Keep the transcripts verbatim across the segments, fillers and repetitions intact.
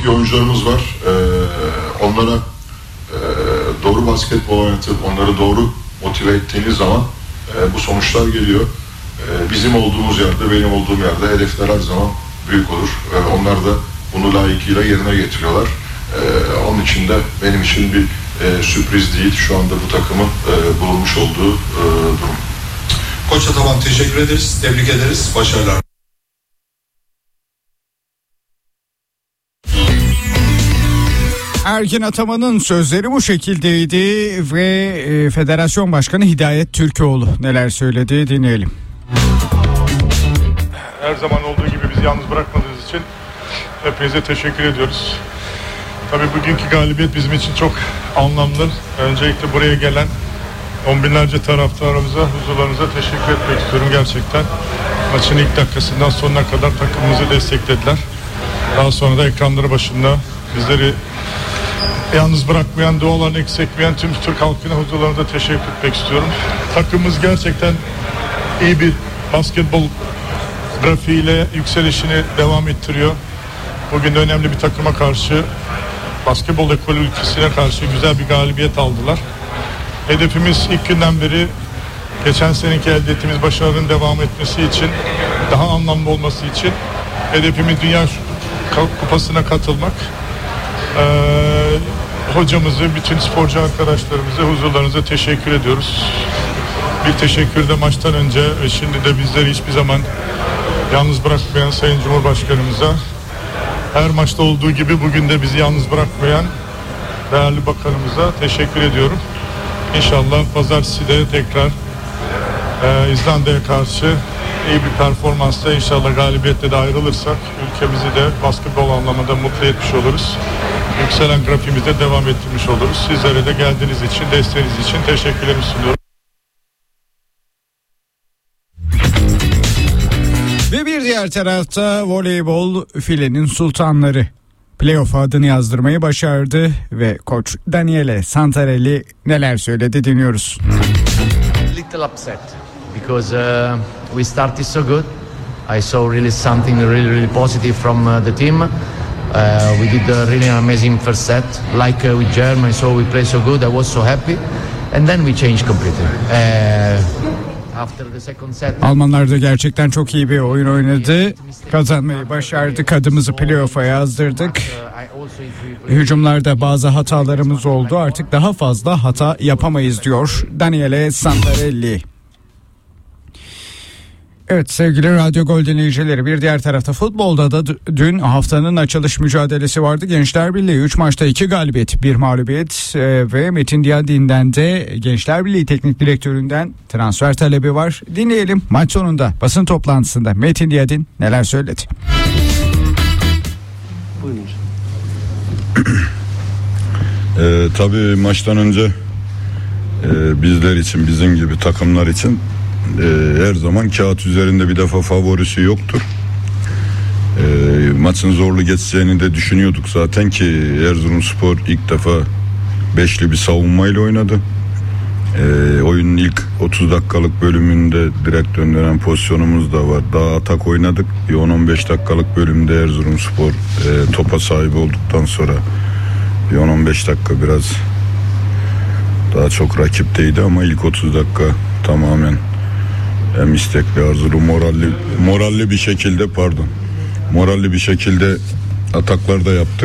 çok iyi oyuncularımız var. Ee, onlara e, doğru basketbol oynatıp onları doğru motive ettiğiniz zaman e, bu sonuçlar geliyor. E, bizim olduğumuz yerde, benim olduğum yerde hedefler her zaman büyük olur. E, onlar da bunu layıkıyla yerine getiriyorlar. E, onun için de benim için bir e, sürpriz değil şu anda bu takımın e, bulunmuş olduğu e, durum. Koç Ataman, teşekkür ederiz, tebrik ederiz, başarılar. Ergin Ataman'ın sözleri bu şekildeydi ve e, Federasyon Başkanı Hidayet Türkoğlu neler söyledi dinleyelim. Her zaman olduğu gibi bizi yalnız bırakmadığınız için hepinize teşekkür ediyoruz. Tabii bugünkü galibiyet bizim için çok anlamlı. Öncelikle buraya gelen on binlerce taraftarımıza, huzurlarınıza teşekkür etmek istiyorum gerçekten. Maçın ilk dakikasından sonuna kadar takımımızı desteklediler. Daha sonra da ekranları başında bizleri yalnız bırakmayan, dualarını eksiltmeyen tüm Türk halkına huzurlarınıza teşekkür etmek istiyorum. Takımımız gerçekten iyi bir basketbol grafiğiyle yükselişini devam ettiriyor. Bugün de önemli bir takıma karşı, basketbol ekolü ülkesine karşı güzel bir galibiyet aldılar. Hedefimiz ilk günden beri geçen seneki elde ettiğimiz başarının devam etmesi için, daha anlamlı olması için hedefimiz Dünya Kupası'na katılmak. Ee, hocamızı, bütün sporcu arkadaşlarımıza, huzurlarınıza teşekkür ediyoruz. Bir teşekkür de maçtan önce ve şimdi de bizleri hiçbir zaman yalnız bırakmayan Sayın Cumhurbaşkanımıza, her maçta olduğu gibi bugün de bizi yalnız bırakmayan değerli bakanımıza teşekkür ediyorum. İnşallah pazartesi de tekrar e, İzlanda'ya karşı iyi bir performansla, inşallah galibiyetle de ayrılırsak ülkemizi de basketbol anlamında mutlu etmiş oluruz. Yükselen grafiğimizde devam ettirmiş oluruz. Sizlere de geldiğiniz için, desteğiniz için teşekkürlerimi sunuyorum. Ve bir diğer tarafta voleybol filenin sultanları playoff adını yazdırmayı başardı ve koç Daniele Santarelli neler söyledi dinliyoruz. Little upset because uh, we started so good. I saw really something really really positive from uh, the team. Uh, we did a really amazing first set, like uh, with Germany. So we played so good. I was so happy, and then we changed completely. Uh, Almanlar da gerçekten çok iyi bir oyun oynadı. Kazanmayı başardık. Adımızı playoff'a yazdırdık. Hücumlarda bazı hatalarımız oldu. Artık daha fazla hata yapamayız diyor Daniele Santarelli. Evet sevgili Radyo Gol dinleyicileri, bir diğer tarafta futbolda da dün haftanın açılış mücadelesi vardı. Gençler Birliği üç maçta iki galibiyet, bir mağlubiyet e, ve Metin Diyadin'den de Gençler Birliği Teknik Direktörü'nden transfer talebi var. Dinleyelim maç sonunda basın toplantısında Metin Diyadin neler söyledi. e, tabii maçtan önce e, bizler için, bizim gibi takımlar için Ee, her zaman kağıt üzerinde bir defa favorisi yoktur. Ee, maçın zorlu geçeceğini de düşünüyorduk zaten ki Erzurumspor ilk defa beşli bir savunmayla oynadı. Ee, oyunun ilk otuz dakikalık bölümünde direkt döndüren pozisyonumuz da var. Daha atak oynadık. Bir on on beş dakikalık bölümde Erzurumspor e, topa sahip olduktan sonra bir on on beş dakika biraz daha çok rakipteydi ama ilk otuz dakika tamamen hem istekli, arzulu, moralli, moralli bir şekilde pardon, moralli bir şekilde ataklar da yaptık.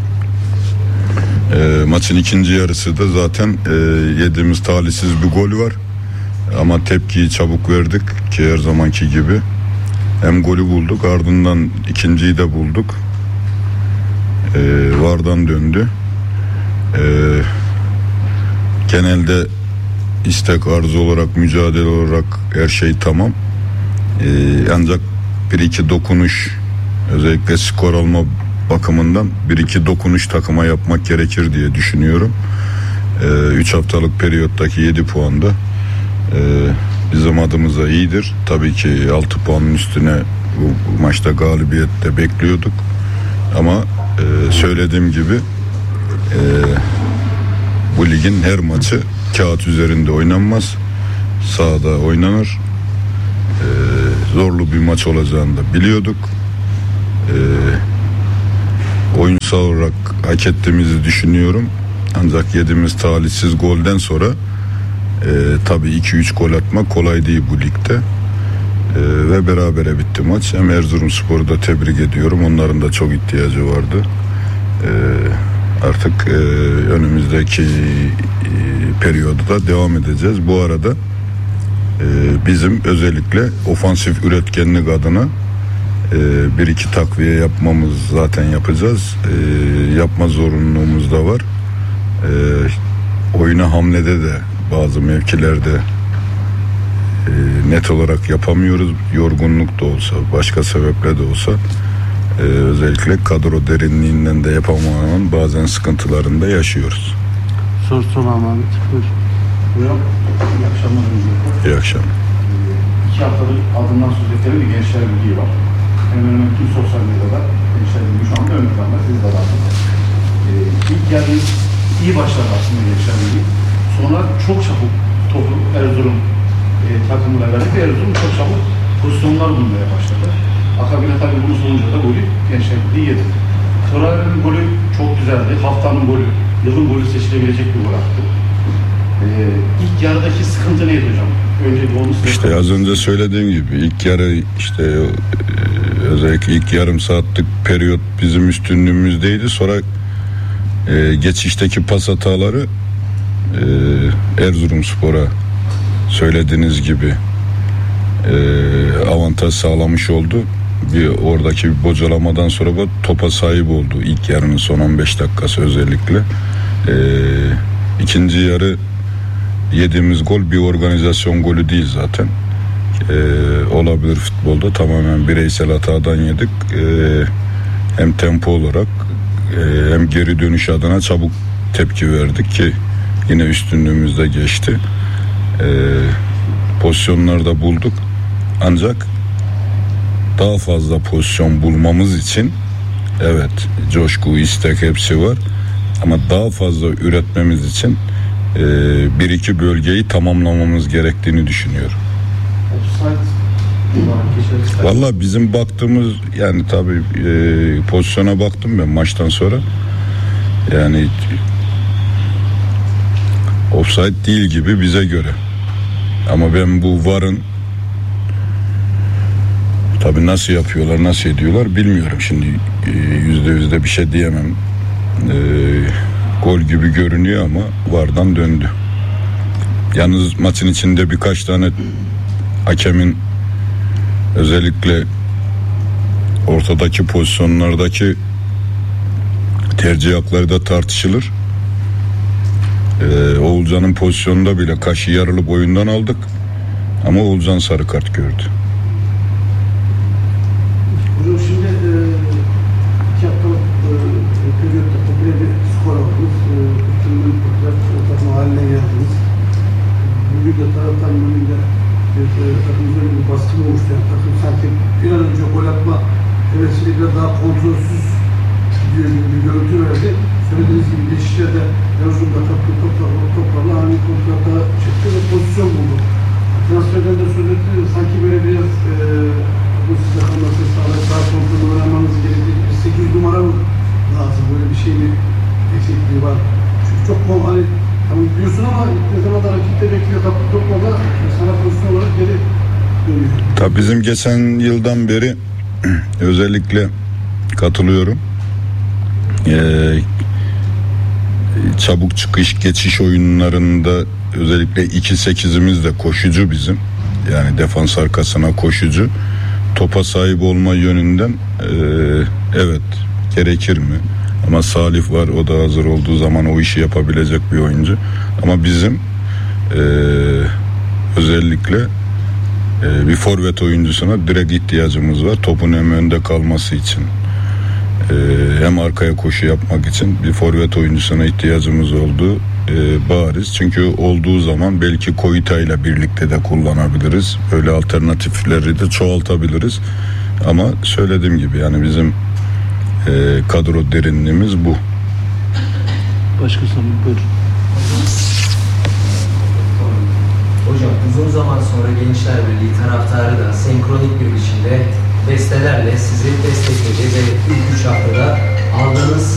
E, maçın ikinci yarısı da zaten e, yediğimiz talihsiz bir gol var. Ama tepkiyi çabuk verdik ki her zamanki gibi. Hem golü bulduk, ardından ikinciyi de bulduk. E, vardan döndü. E, genelde istek, arzu olarak, mücadele olarak her şey tamam. Ee, ancak bir iki dokunuş, özellikle skor alma bakımından bir iki dokunuş takıma yapmak gerekir diye düşünüyorum. üç ee, haftalık periyottaki yedi puan da e, bizim adımıza iyidir. Tabii ki altı puanın üstüne bu, bu maçta galibiyette bekliyorduk. Ama e, söylediğim gibi e, bu ligin her maçı kağıt üzerinde oynanmaz, sahada oynanır. Ee, zorlu bir maç olacağını da biliyorduk. Ee, oyunsal olarak hak ettiğimizi düşünüyorum. Ancak yediğimiz talihsiz golden sonra e, tabii iki üç gol atmak kolay değil bu ligde. E, ve berabere bitti maç. Hem Erzurumspor'u da tebrik ediyorum. Onların da çok ihtiyacı vardı. E, artık e, önümüzdeki e, periyoda devam edeceğiz. Bu arada e, bizim özellikle ofansif üretkenlik adına e, bir iki takviye yapmamız zaten yapacağız. E, yapma zorunluluğumuz da var. E, oyuna hamlede de bazı mevkilerde e, net olarak yapamıyoruz. Yorgunluk da olsa, başka sebeple de olsa e, özellikle kadro derinliğinden de yapamamanın bazen sıkıntılarını da yaşıyoruz. Soru sormam Ahmet. Buyur. Hocam, iyi akşamlar diliyorum. İyi akşamlar. İki haftadır adından söz ettiğim bir Gençler Birliği var. Hemen hemen tüm sosyal medyada Gençler Birliği şu anda ön planda, siz de varsınız. Ee, ilk yarı iyi başladı aslında Gençler Birliği. Sonra çok çabuk topu Erzurum e, takımıyla verdi ve Erzurum çok çabuk pozisyonlar bulmaya başladı. Akabinde tabii bunun sonucunda da golü Gençler Birliği yedi. Traore'nin golü çok güzeldi. Haftanın golü, yılın golü seçilebilecek bir gol attı. Ee, ilk yarıdaki sıkıntı neydi hocam? Önce bir onu size... İşte az önce söylediğim gibi ilk yarı işte e, özellikle ilk yarım saatlik periyot bizim üstünlüğümüzdeydi. Sonra e, geçişteki pas hataları e, Erzurumspor'a söylediğiniz gibi e, avantaj sağlamış oldu. Bir oradaki bir bocalamadan sonra bu topa sahip oldu. İlk yarının son on beş dakikası özellikle. E, ikinci yarı yediğimiz gol bir organizasyon golü değil zaten. Ee, olabilir futbolda, tamamen bireysel hatadan yedik. Ee, hem tempo olarak e, hem geri dönüş adına çabuk tepki verdik ki yine üstünlüğümüzde geçti. Ee, pozisyonlarda bulduk. Ancak daha fazla pozisyon bulmamız için evet coşku, istek hepsi var. Ama daha fazla üretmemiz için e, bir iki bölgeyi tamamlamamız gerektiğini düşünüyorum. Vallahi bizim baktığımız yani tabii e, pozisyona baktım ben maçtan sonra. Yani offside değil gibi bize göre. Ama ben bu V A R'ın tabii nasıl yapıyorlar, nasıl ediyorlar bilmiyorum. Şimdi yüzde yüzde bir şey diyemem. E, gol gibi görünüyor ama V A R'dan döndü. Yalnız maçın içinde birkaç tane hakemin özellikle ortadaki pozisyonlardaki tercih hakları da tartışılır. Ee, Oğulcan'ın pozisyonunda bile kaşı yarılıp oyundan aldık. Ama Oğulcan sarı kart gördü. Hocam şimdi e, iki haftalık e, periyotta popüler bir skor aldınız. E, Türkiye'nin popüler takım haline geldiniz. Bugün de taraftan bugün de takımımızda bir baskı oluşturan takım sanki bir an önce gol atma hevesiyle biraz daha kontrolsüz gidiyor gibi bir görüntü verdi. Söylediğiniz gibi geçişlerde Erzurum'da toplu toplarla toplarla hani kontrata çıktı ve pozisyon buldu. Transferden de söz ettiniz. Sanki böyle biraz e, bu size kalması sağlayıp daha kontrolü öğrenmeniz gerektiği bir sekiz numara mı lazım? Böyle bir şey mi eksikliği var? Çünkü çok kol hani tamam biliyorsun ama ne zaman da rakipte bekliyor kapı topla sana pozisyon olarak geri dönüyor. Tabii bizim geçen yıldan beri özellikle katılıyorum. Ee, çabuk çıkış geçiş oyunlarında özellikle iki sekizimiz de koşucu bizim. Yani defans arkasına koşucu. Topa sahip olma yönünden e, evet gerekir mi? Ama Salih var, o da hazır olduğu zaman o işi yapabilecek bir oyuncu. Ama bizim e, özellikle e, bir forvet oyuncusuna direkt ihtiyacımız var. Topun hem önde kalması için e, hem arkaya koşu yapmak için bir forvet oyuncusuna ihtiyacımız olduğu e, bariz. Çünkü olduğu zaman belki Koyta ile birlikte de kullanabiliriz. Böyle alternatifleri de çoğaltabiliriz. Ama söylediğim gibi yani bizim E, kadro derinliğimiz bu. Başka soru buyurun. Hocam uzun zaman sonra Gençler Birliği taraftarı da senkronik bir biçimde bestelerle sizi destekledi ve ilk üç haftada aldığınız